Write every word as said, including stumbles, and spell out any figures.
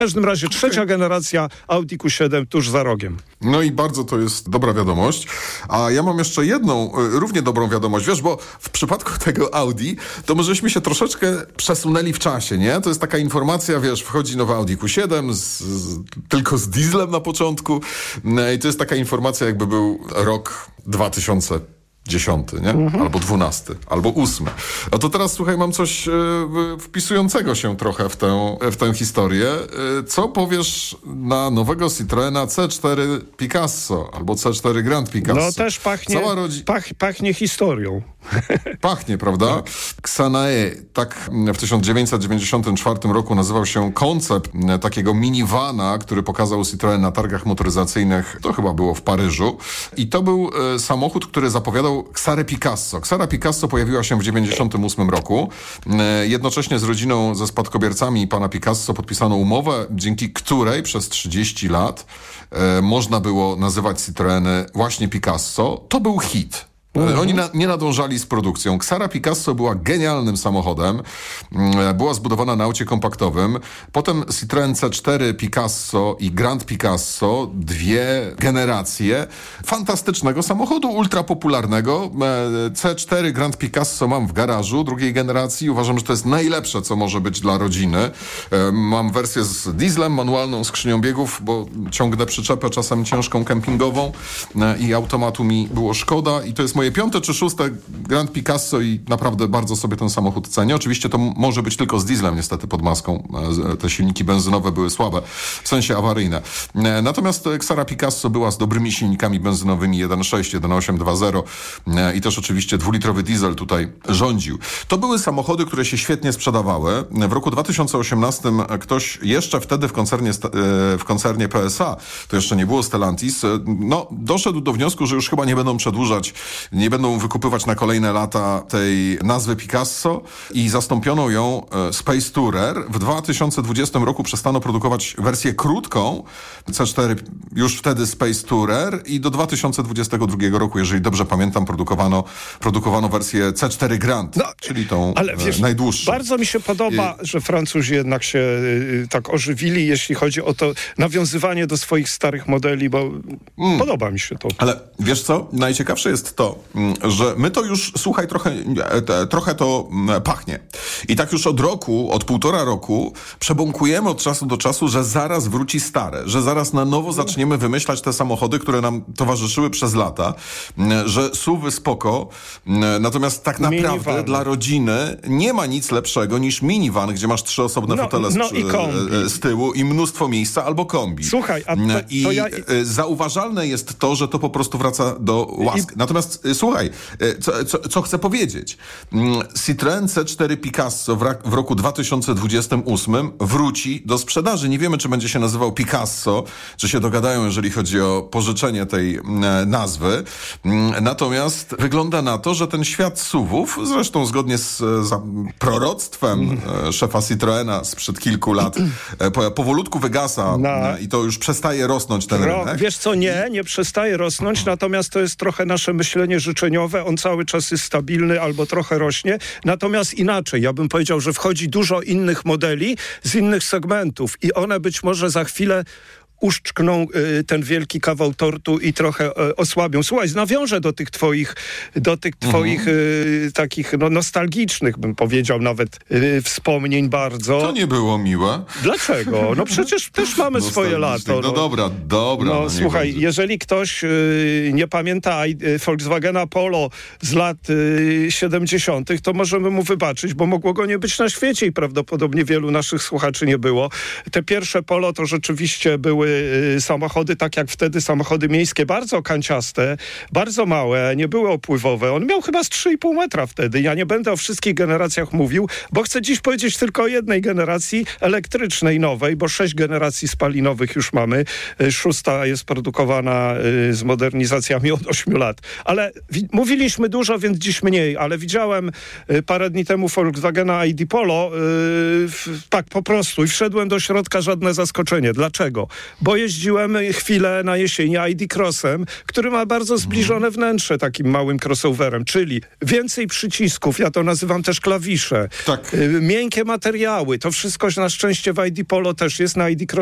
W każdym razie trzecia generacja Audi Q siedem tuż za rogiem. No i bardzo to jest dobra wiadomość. A ja mam jeszcze jedną, y, równie dobrą wiadomość. Wiesz, bo w przypadku tego Audi, to my żeśmy się troszeczkę przesunęli w czasie, nie? To jest taka informacja, wiesz, wchodzi nowa Audi Q siedem, z, z, tylko z dieslem na początku. No i to jest taka informacja, jakby był rok dwa tysiące dziesiąty, nie? Mhm. Albo dwunasty, albo ósmy. A to teraz, słuchaj, mam coś e, wpisującego się trochę w tę, w tę historię. E, co powiesz na nowego Citroena C cztery Picasso, albo C cztery Grand Picasso? No też pachnie, Cała rodzi... pach, pachnie historią. Pachnie, prawda? Xanae, tak w tysiąc dziewięćset dziewięćdziesiątym czwartym roku nazywał się koncept takiego minivana, który pokazał Citroen na targach motoryzacyjnych, to chyba było w Paryżu. I to był e, samochód, który zapowiadał Ksarę Picasso. Ksara Picasso pojawiła się w dziewięćdziesiątym ósmym roku. E, jednocześnie z rodziną, ze spadkobiercami pana Picasso podpisano umowę, dzięki której przez trzydzieści lat e, można było nazywać Citroeny właśnie Picasso. To był hit. Mhm. Oni na, nie nadążali z produkcją. Ksara Picasso była genialnym samochodem. Była zbudowana na aucie kompaktowym. Potem Citroen C cztery Picasso i Grand Picasso, dwie generacje fantastycznego samochodu, ultrapopularnego. C cztery Grand Picasso mam w garażu drugiej generacji. Uważam, że to jest najlepsze, co może być dla rodziny. Mam wersję z dieslem, manualną skrzynią biegów, bo ciągnę przyczepę czasem ciężką kempingową i automatu mi było szkoda. I to jest moje piąte czy szóste Grand Picasso i naprawdę bardzo sobie ten samochód cenię. Oczywiście to m- może być tylko z dieslem niestety pod maską. E, te silniki benzynowe były słabe, w sensie awaryjne. E, natomiast Ksara Picasso była z dobrymi silnikami benzynowymi jeden przecinek sześć, jeden przecinek osiem, dwa zero e, i też oczywiście dwulitrowy diesel tutaj rządził. To były samochody, które się świetnie sprzedawały. W roku dwa tysiące osiemnastym ktoś jeszcze wtedy w koncernie, e, w koncernie P S A, to jeszcze nie było Stellantis, e, no doszedł do wniosku, że już chyba nie będą przedłużać, nie będą wykupywać na kolejne lata tej nazwy Picasso i zastąpiono ją e, Space Tourer. W dwa tysiące dwudziestym roku przestano produkować wersję krótką C cztery, już wtedy Space Tourer i do dwa tysiące dwudziestego drugiego roku, jeżeli dobrze pamiętam, produkowano, produkowano wersję C cztery Grand, no, czyli tą ale wiesz, e, najdłuższą. Bardzo mi się podoba, I... że Francuzi jednak się y, tak ożywili, jeśli chodzi o to nawiązywanie do swoich starych modeli, bo mm. podoba mi się to. Ale wiesz co? Najciekawsze jest to, że my to już, słuchaj, trochę, trochę to pachnie. I tak już od roku, od półtora roku przebąkujemy od czasu do czasu, że zaraz wróci stare, że zaraz na nowo zaczniemy wymyślać te samochody, które nam towarzyszyły przez lata, że S U V-y spoko, natomiast tak naprawdę minivan. Dla rodziny nie ma nic lepszego niż minivan, gdzie masz trzy osobne no, fotele no z, z tyłu i mnóstwo miejsca, albo kombi. Słuchaj, a to, I to ja... zauważalne jest to, że to po prostu wraca do łask. I... Natomiast słuchaj, co, co, co chcę powiedzieć. Citroen C cztery Picasso w, ra- w roku dwa tysiące dwudziestym ósmym wróci do sprzedaży. Nie wiemy, czy będzie się nazywał Picasso, czy się dogadają, jeżeli chodzi o pożyczenie tej e, nazwy. Natomiast wygląda na to, że ten świat S U V-ów, zresztą zgodnie z e, za, proroctwem e, szefa Citroena sprzed kilku lat, e, po, powolutku wygasa no. e, i to już przestaje rosnąć ten Ro, rynek. Wiesz co, nie, nie przestaje rosnąć, natomiast to jest trochę nasze myślenie życzeniowe. On cały czas jest stabilny albo trochę rośnie. Natomiast inaczej, ja bym powiedział, że wchodzi dużo innych modeli z innych segmentów i one być może za chwilę uszczkną y, ten wielki kawał tortu i trochę y, osłabią. Słuchaj, nawiążę do tych twoich, do tych twoich y, takich no, nostalgicznych, bym powiedział, nawet y, wspomnień bardzo. To nie było miłe. Dlaczego? No przecież też mamy swoje lato. No, no dobra, dobra. No, no słuchaj, będzie. jeżeli ktoś y, nie pamięta y, Volkswagena Polo z lat y, siedemdziesiątych, to możemy mu wybaczyć, bo mogło go nie być na świecie i prawdopodobnie wielu naszych słuchaczy nie było. Te pierwsze Polo to rzeczywiście były samochody, tak jak wtedy samochody miejskie, bardzo kanciaste, bardzo małe, nie były opływowe. On miał chyba z trzy i pół metra wtedy. Ja nie będę o wszystkich generacjach mówił, bo chcę dziś powiedzieć tylko o jednej generacji elektrycznej, nowej, bo sześć generacji spalinowych już mamy. Szósta jest produkowana z modernizacjami od ośmiu lat. Ale wi- mówiliśmy dużo, więc dziś mniej, ale widziałem parę dni temu Volkswagena I D Polo, yy, tak po prostu i wszedłem do środka, żadne zaskoczenie. Dlaczego? bo jeździłem chwilę na jesieni I D Crossem, który ma bardzo zbliżone wnętrze takim małym crossoverem, czyli więcej przycisków, ja to nazywam też klawisze, Tak. y, miękkie materiały, to wszystko na szczęście w I D Polo też jest, na I D Cross